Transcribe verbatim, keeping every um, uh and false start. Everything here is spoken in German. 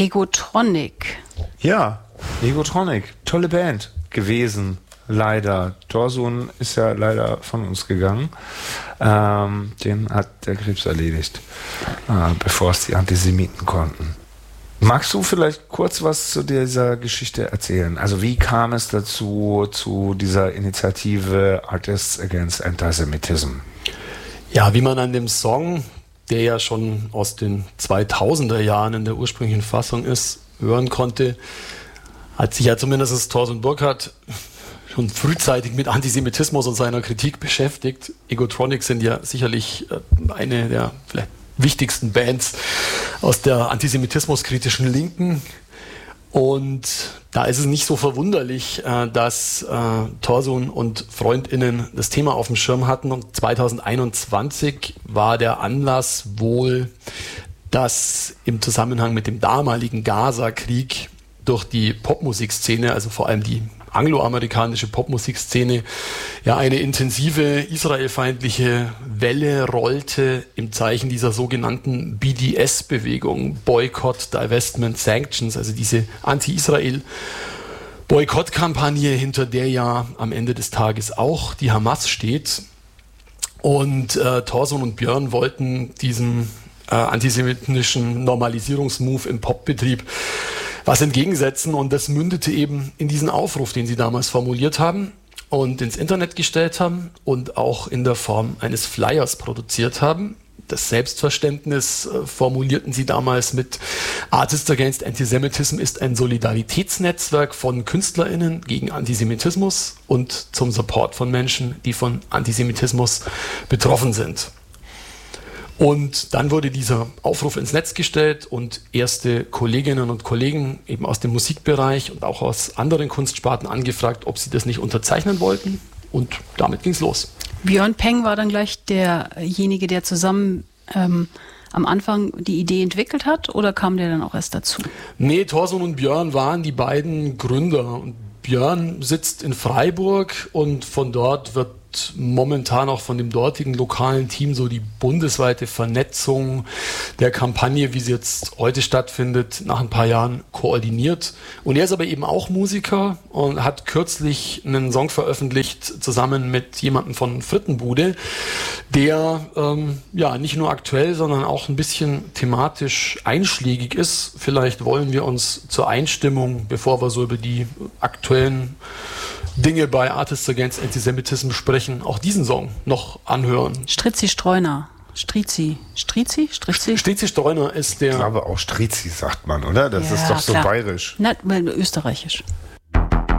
Egotronic. Ja, Egotronic. Tolle Band gewesen. Leider. Thorsun ist ja leider von uns gegangen. Ähm, den hat der Krebs erledigt, äh, bevor es die Antisemiten konnten. Magst du vielleicht kurz was zu dieser Geschichte erzählen? Also wie kam es dazu, zu dieser Initiative Artists Against Antisemitism? Ja, wie man an dem Song, der ja schon aus den zweitausender Jahren in der ursprünglichen Fassung ist, hören konnte, hat sich ja zumindest Thorsun Burkhardt schon frühzeitig mit Antisemitismus und seiner Kritik beschäftigt. Egotronic sind ja sicherlich eine der vielleicht wichtigsten Bands aus der antisemitismuskritischen Linken. Und da ist es nicht so verwunderlich, dass Thorsun und FreundInnen das Thema auf dem Schirm hatten. Und zweitausendeinundzwanzig war der Anlass wohl, dass im Zusammenhang mit dem damaligen Gaza-Krieg durch die Popmusikszene, also vor allem die angloamerikanische Popmusikszene, ja eine intensive israelfeindliche Welle rollte im Zeichen dieser sogenannten B D S-Bewegung, Boycott, Divestment, Sanctions, also diese Anti-Israel-Boykott-Kampagne, hinter der ja am Ende des Tages auch die Hamas steht. Und äh, Thorsun und Björn wollten diesem äh, antisemitischen Normalisierungsmove im Popbetrieb was entgegensetzen, und das mündete eben in diesen Aufruf, den sie damals formuliert haben und ins Internet gestellt haben und auch in der Form eines Flyers produziert haben. Das Selbstverständnis äh, formulierten sie damals mit: Artists Against Antisemitism ist ein Solidaritätsnetzwerk von KünstlerInnen gegen Antisemitismus und zum Support von Menschen, die von Antisemitismus betroffen sind. Und dann wurde dieser Aufruf ins Netz gestellt und erste Kolleginnen und Kollegen eben aus dem Musikbereich und auch aus anderen Kunstsparten angefragt, ob sie das nicht unterzeichnen wollten. Und damit ging's los. Björn Peng war dann gleich derjenige, der zusammen ähm, am Anfang die Idee entwickelt hat, oder kam der dann auch erst dazu? Nee, Thorsun und Björn waren die beiden Gründer. Und Björn sitzt in Freiburg und von dort wird momentan auch von dem dortigen lokalen Team so die bundesweite Vernetzung der Kampagne, wie sie jetzt heute stattfindet, nach ein paar Jahren koordiniert. Und er ist aber eben auch Musiker und hat kürzlich einen Song veröffentlicht zusammen mit jemandem von Frittenbude, der ähm, ja nicht nur aktuell, sondern auch ein bisschen thematisch einschlägig ist. Vielleicht wollen wir uns zur Einstimmung, bevor wir so über die aktuellen Dinge bei Artists Against Antisemitism sprechen, auch diesen Song noch anhören. Stritzi Streuner. Strizi. Strizi? Strizi? Strizi Streuner ist der... Ich glaube auch Strizi sagt man, oder? Das ja, ist doch so klar. bayerisch. Na, österreichisch.